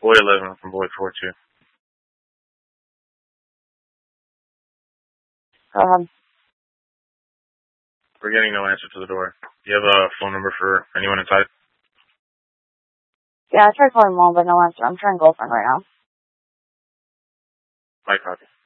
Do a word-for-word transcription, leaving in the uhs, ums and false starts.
Boy eleven from Boy four two. Go ahead. We're getting no answer to the door. Do you have a phone number for anyone inside? Yeah, I tried calling mom, but no answer. I'm trying girlfriend right now. My copy.